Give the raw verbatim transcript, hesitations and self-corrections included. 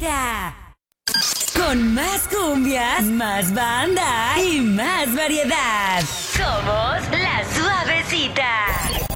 llega. Con más cumbias, más banda y más variedad. ¿Cómo?